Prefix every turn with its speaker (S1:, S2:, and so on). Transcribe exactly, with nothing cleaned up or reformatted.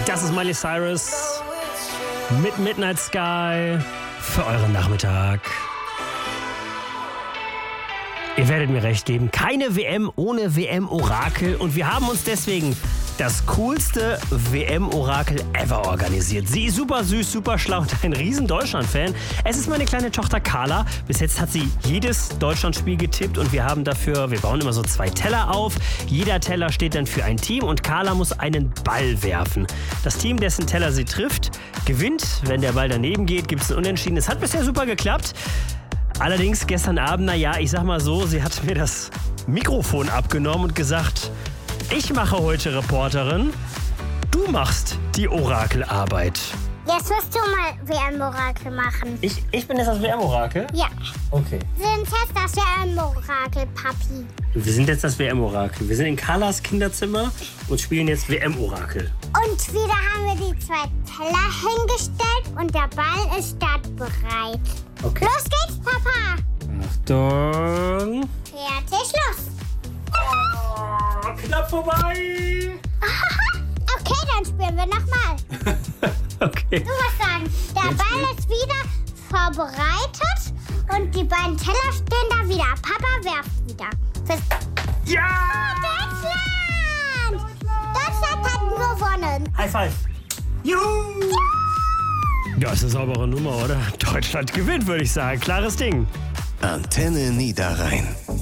S1: Das ist Miley Cyrus mit Midnight Sky für euren Nachmittag. Ihr werdet mir recht geben, keine W M ohne W M-Orakel und wir haben uns deswegen das coolste W M-Orakel ever organisiert. Sie ist super süß, super schlau und ein riesen Deutschland-Fan. Es ist meine kleine Tochter Carla. Bis jetzt hat sie jedes Deutschlandspiel getippt und wir haben dafür, wir bauen immer so zwei Teller auf. Jeder Teller steht dann für ein Team und Carla muss einen Ball werfen. Das Team, dessen Teller sie trifft, gewinnt. Wenn der Ball daneben geht, gibt es ein Unentschieden. Es hat bisher super geklappt. Allerdings gestern Abend, naja, ich sag mal so, sie hat mir das Mikrofon abgenommen und gesagt, ich mache heute Reporterin, du machst die Orakelarbeit.
S2: Jetzt musst du mal W M-Orakel machen.
S1: Ich, ich bin jetzt das W M-Orakel?
S2: Ja.
S1: Okay.
S2: Wir sind jetzt das W M-Orakel, Papi.
S1: Wir sind jetzt das W M-Orakel. Wir sind in Carlas Kinderzimmer und spielen jetzt W M-Orakel.
S2: Und wieder haben wir die zwei Teller hingestellt und der Ball ist startbereit.
S1: Okay.
S2: Los geht's, Papa.
S1: Achtung.
S2: Fertig, los.
S1: Oh, knapp vorbei.
S2: Okay, dann spielen wir nochmal.
S1: Okay.
S2: Du musst sagen, der Ball ist wieder vorbereitet und die beiden Teller stehen da wieder. Papa werft wieder. Fürs
S1: Ja!
S2: Deutschland! Deutschland hat gewonnen.
S1: High five. Juhu! Das ist eine saubere Nummer, oder? Deutschland gewinnt, würde ich sagen. Klares Ding.
S3: Antenne Niederrhein.